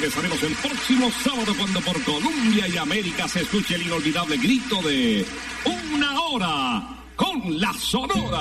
regresaremos el próximo sábado cuando por Colombia y América se escuche el inolvidable grito de Una Hora con la Sonora.